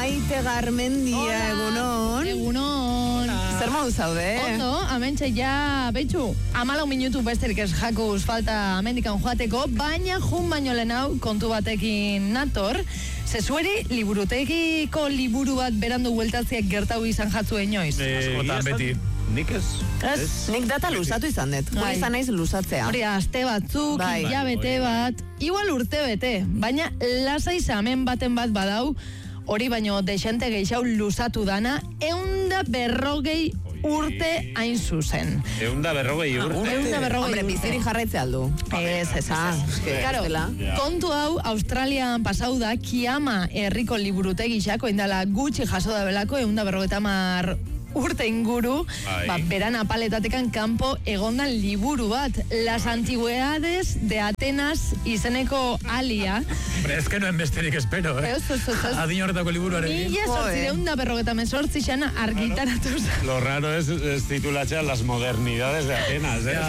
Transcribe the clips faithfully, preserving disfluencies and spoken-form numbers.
Maite Garmendia, egunon. Egunon. Zer modu zaude? Ondo, amentxe ja, betxu, amalau minutu besterik ez jakuz falta amendikan joateko, baina jun baino lehen hau kontu batekin nator, zezueri liburutegiko liburu bat berandu bueltatziak gertau izan jatzu enoiz. Askotan beti. Nik ez. Ez? Nik data luzatu izan dut. Gure izan naiz luzatzea. Hori, aste batzuk, Bai. hilabete bat, igual urte bete, baina lasai zamen baten bat badau, hori baino desente gehiago luzatu dana, eunda berrogei urte hain zuzen. Eunda berrogei urte. Eunda berrogei Hombre, urte. biziri jarraitze aldu. Ez, ez, ez. Ah, Claro, kontu hau, Australian pasau da, Kiama herriko liburutegi xako, indala gutxi jaso da belako, eunda berrogeta mar urte inguru, Bai. ba, beran apaletatekan kanpo egondan liburu bat, Las Antigüedades de Atenas izeneko alia. Hombre, ez que noen besterik espero, eh? Ez, ez, ez, ez. Adin horretako liburuarekin. Mila sortzireun da berrogeta mesortzi xana argitaratu zen. Lo raro es, es titulatzea Las modernidades de Atenas, eh?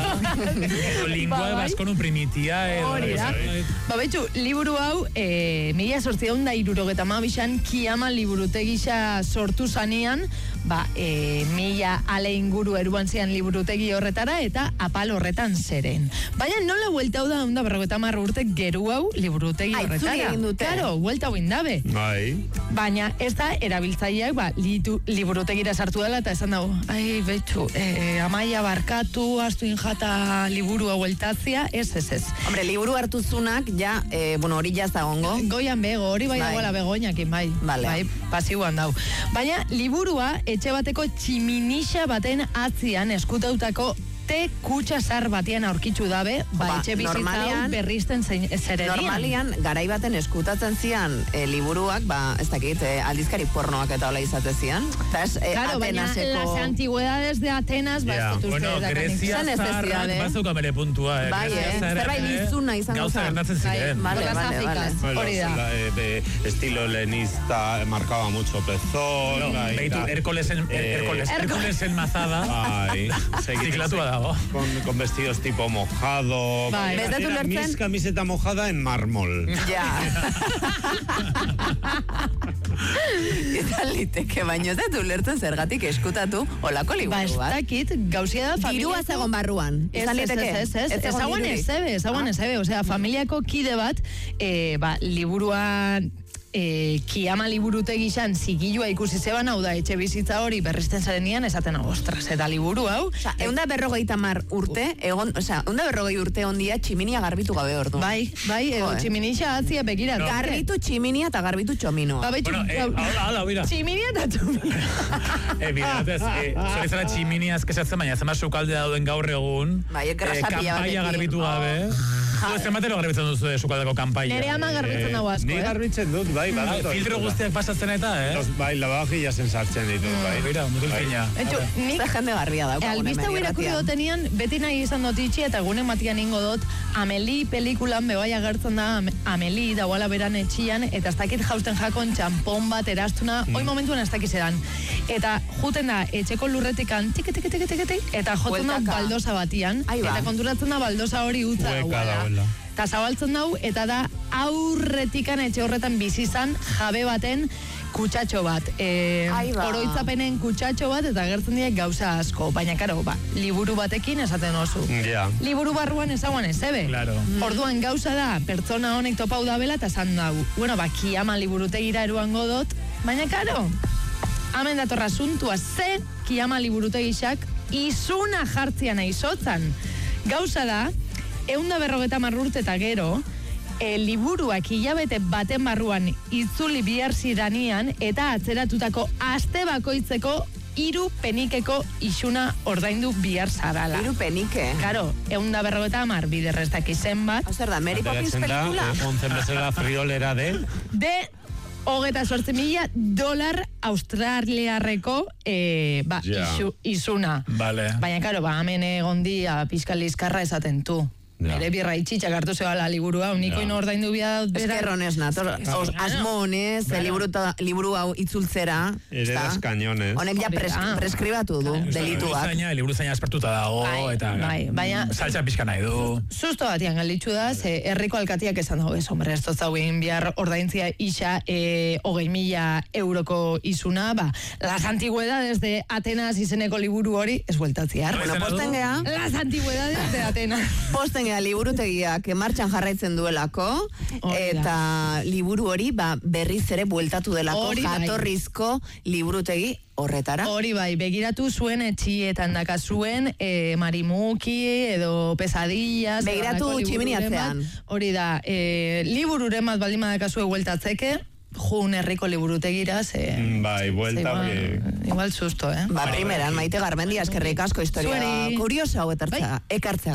O lingua Ba, bai. baskonu primitia, eh? Hori da. Ba, betxu, liburu hau, e, mila sortzireun da irurogeta mabixan, Kiama liburutegisa sortu zanean, ba, e, mila ale inguru eruan zian liburutegi horretara, eta apal horretan zeren. Baina nola hueltau da, onda berrogeta marra urte geru hau liburutegi Ah, itzuli horretara. egin dute. Claro, hueltau indabe. Bai. Baina ez da erabiltzaileak ba, litu, liburutegira sartu dela eta esan dago, ai, betxu, e, amaia barkatu, astu injata liburu hau hueltazia, ez, ez, ez. Hombre, liburu hartu zunak, ja, eh, bueno, hori jaz dagongo. Goian bego, hori bai Bai. dagoela begoinakin, bai. Vale. Bai, pasiuan dau. Baina, liburua etxe bateko tximinixa baten atzian eskutautako te kutsasar batean aurkitzu dabe, ba, Ba, etxe bizitza hau normalean- berrizten zein- zerenian. Normalian, garai baten eskutatzen zian eh, liburuak, ba, ez dakit, eh, aldizkari pornoak eta hola izate zian. Eta ez, eh, Claro, baina Atenaseko... las antigüedades de Atenas, ba, Ja, ez dut uste bueno, dakanik. Grezia Zen zarrak necesidade. bazauka bere puntua, eh? Bai, Grezia eh? zarrak, Zerbait eh? lizuna izango Gauza zen. gertatzen ziren. Vale, Las vale, Áfricas, vale. hori da. La, eh, eh, estilo helenista marcaba mucho pezón. No, bai, beitu, eta, Herkulesen, eh, Herkules, Herkules enmazada. Bai, Ziklatua dago. Con, con vestidos tipo mojado. Bai. Bez dut Era ulertzen- mis camiseta mojada en mármol. Ja. Eta liteke, baino ez dut ulertzen zergatik eskutatu olako Ba, liburu ez bat. dakit, gauzia da Dirua familiako- zegon barruan. Ez, Izan ez, liteke? ez, ez, ez, Ez zegoen ezaguan dirurik? ez ebe, ezaguan ez ebe, osea, familiako kide bat, e, ba, liburuan, e, Kiama liburutegi xan zigilua ikusi zeban, hau da, etxe bizitza hori berrizten zarenian, esaten hau, ostras, eta liburu hau, Osa, eunda berrogeita mar urte, egon, osea, eunda berrogei urte ondia tximinia garbitu gabe ordu. bai, bai, edo Jo, eh. tximinixa atzia begirat. Garbitu tximinia eta garbitu txominoa. Ba, betxu, Bueno, eh, gau- hala, hala, mira. tximinia eta txominoa. Eh, bidatez, eh, zori zara tximinia eskesatzen, baina zema sukalde dauden gaur egun. Bai, grasa pila kanpaia batekin. garbitu gabe. Zu ez zenbatero garbitzen duzu de sukaldeko kanpaia. Nere ama garbitzen dago asko, Ni eh? garbitzen dut, bai, Ah, badut. filtro guztiak pasatzen eta, eh? Los, bai, lavavajillas sartzen ditut, bai. Mira, mutil Bai. fina. Betxu, nik Zer jende garbia dauka. albiste hau irakurri dotenian, beti nahi izan dut itxi, eta egunen matian ingo dut, Ameli pelikulan bebai agertzen da, Am- Ameli dagoela beran etxian, eta ez dakit jausten jakon txampon bat erastuna, Mm. oi momentuan ez dakiz edan. Eta juten da, etxeko lurretikan, tiki, tiki, tiki, tiki, tiki, eta jotzen da Bueltaka. baldosa batian, Ahí ba. eta konturatzen da baldosa hori utza Hueka dagoela. dagoela. Eta zabaltzen dau, eta da aurretikan etxe horretan bizizan jabe baten kutsatxo bat. E, Ai ba. oroitzapenen kutsatxo bat, eta gertzen diek gauza asko. Baina, karo, ba, liburu batekin esaten oso. Ja. Liburu barruan ezaguan ez ebe. Claro. Orduan gauza da, pertsona honek topau dabela, eta zan dau. Bueno, ba, Kiama liburutegira eruango dut, baina, karo, hemen datorra asuntua, ze Kiama liburutegixak izuna jartzian aizotzan. Gauza da, eunda berrogeta marrurte eta gero, e, liburuak hilabete baten barruan itzuli bihar ziranian eta atzeratutako aste bakoitzeko hiru penikeko isuna ordaindu bihar zarala. Hiru penike. Karo, eunda berrogeta mar biderreztak izen bat, Hau zer da, Mary Poppins Ateratzen da, pelikula? eh, onzen bezala friolera de... de hogeta sortzi mila dolar australiarreko e, ba, Ja. isu, izuna. Vale. Baina, karo, ba, hemen egon dia pizka lizkarra esaten tu. Bere birra itxitxak hartu zebala liburua, uniko ino ordaindu bia bera. Eskerronez nator, os, asmo honez, liburu, liburu hau itzultzera. Heredas cañones. Honek ja pres, preskribatu du, delituak. Liburu zaina espertuta dago, eta saltza pixka nahi du. Susto batian galditxu da, ze herriko alkatiak esan dago, ez, hombre, ez tozauin bihar ordaintzia isa e, hogei mila euroko izuna, ba, las antigüedades de Atenas izeneko liburu hori, ez bueltatziar. Bueno, posten geha. Las antigüedades de Atenas. Posten geha liburutegiak martxan jarraitzen duelako, eta liburu hori ba, berriz ere bueltatu delako jatorrizko liburutegi horretara. Hori bai, begiratu zuen etxietan daka zuen e, marimuki edo pesadillas. Begiratu tximiniatzean. Hori da, e, libururen bat baldin badakazue bueltatzeke, jun herriko liburutegira, ze... Bai, buelta... Igual, igual susto, eh? Ba, primeran, Maite Garmendia, eskerrik asko historia kuriosa hau ekartzea.